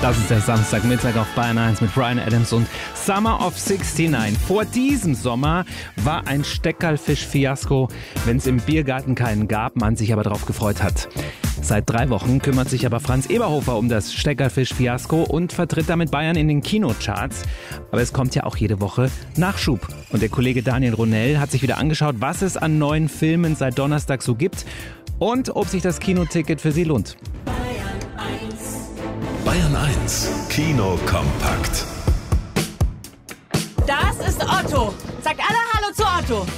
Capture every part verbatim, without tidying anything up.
Das ist der Samstagmittag auf Bayern eins mit Bryan Adams und Summer of sixty-nine. Vor diesem Sommer war ein Steckerlfisch-Fiasko, wenn es im Biergarten keinen gab, man sich aber darauf gefreut hat. Seit drei Wochen kümmert sich aber Franz Eberhofer um das Steckerlfisch-Fiasko und vertritt damit Bayern in den Kinocharts. Aber es kommt ja auch jede Woche Nachschub. Und der Kollege Daniel Ronell hat sich wieder angeschaut, was es an neuen Filmen seit Donnerstag so gibt und ob sich das Kinoticket für sie lohnt. Bayern eins Kino kompakt. Das ist Otto. Sagt alle Hallo zu Otto.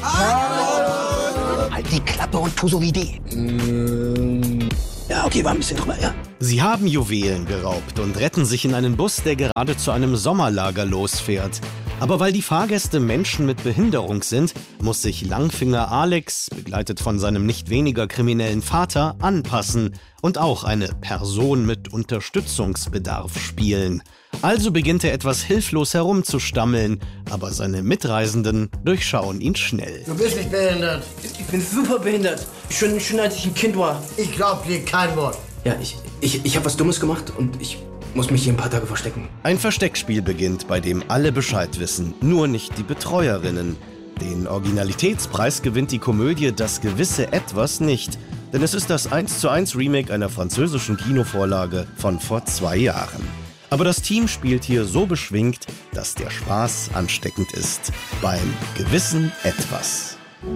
Hallo. Halt die Klappe und tu so wie die. Mm. Ja, okay, war ein bisschen drüber, ja. Sie haben Juwelen geraubt und retten sich in einen Bus, der gerade zu einem Sommerlager losfährt. Aber weil die Fahrgäste Menschen mit Behinderung sind, muss sich Langfinger Alex, begleitet von seinem nicht weniger kriminellen Vater, anpassen und auch eine Person mit Unterstützungsbedarf spielen. Also beginnt er etwas hilflos herumzustammeln, aber seine Mitreisenden durchschauen ihn schnell. Du bist nicht behindert. Ich bin super behindert. Schon, schon als ich ein Kind war. Ich glaub dir kein Wort. Ja, ich, ich, ich habe was Dummes gemacht und ich muss mich hier ein paar Tage verstecken. Ein Versteckspiel beginnt, bei dem alle Bescheid wissen, nur nicht die Betreuerinnen. Den Originalitätspreis gewinnt die Komödie Das gewisse Etwas nicht, denn es ist das eins zu eins Remake einer französischen Kinovorlage von vor zwei Jahren. Aber das Team spielt hier so beschwingt, dass der Spaß ansteckend ist. Beim gewissen Etwas.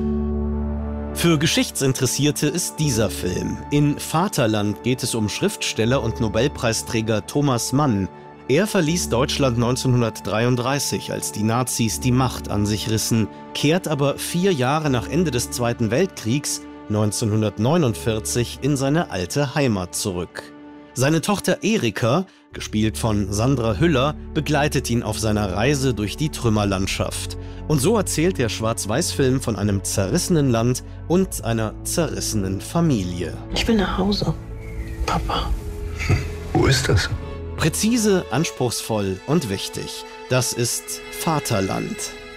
Für Geschichtsinteressierte ist dieser Film. In Vaterland geht es um Schriftsteller und Nobelpreisträger Thomas Mann. Er verließ Deutschland neunzehnhundertdreiunddreißig, als die Nazis die Macht an sich rissen, kehrt aber vier Jahre nach Ende des Zweiten Weltkriegs, neunzehnhundertneunundvierzig, in seine alte Heimat zurück. Seine Tochter Erika, gespielt von Sandra Hüller, begleitet ihn auf seiner Reise durch die Trümmerlandschaft. Und so erzählt der Schwarz-Weiß-Film von einem zerrissenen Land und einer zerrissenen Familie. Ich will nach Hause, Papa. Hm, wo ist das? Präzise, anspruchsvoll und wichtig. Das ist Vaterland.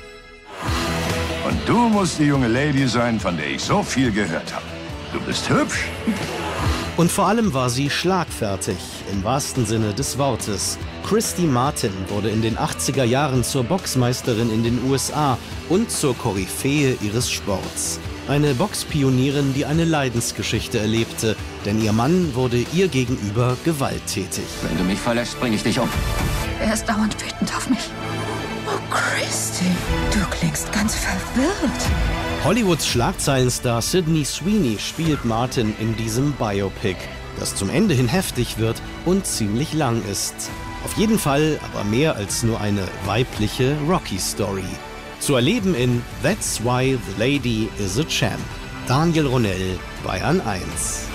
Und du musst die junge Lady sein, von der ich so viel gehört habe. Du bist hübsch. Und vor allem war sie schlagfertig, im wahrsten Sinne des Wortes. Christy Martin wurde in den achtziger Jahren zur Boxmeisterin in den U S A und zur Koryphäe ihres Sports. Eine Boxpionierin, die eine Leidensgeschichte erlebte, denn ihr Mann wurde ihr gegenüber gewalttätig. Wenn du mich verlässt, bringe ich dich um. Er ist dauernd wütend auf mich. Oh, Christy, du klingst ganz verwirrt. Hollywoods Schlagzeilenstar Sydney Sweeney spielt Martin in diesem Biopic, das zum Ende hin heftig wird und ziemlich lang ist. Auf jeden Fall aber mehr als nur eine weibliche Rocky-Story. Zu erleben in That's Why the Lady is a Champ. Daniel Ronell, Bayern eins.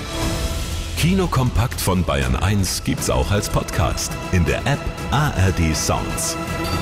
Kino kompakt von Bayern eins gibt's auch als Podcast in der App A R D Sounds.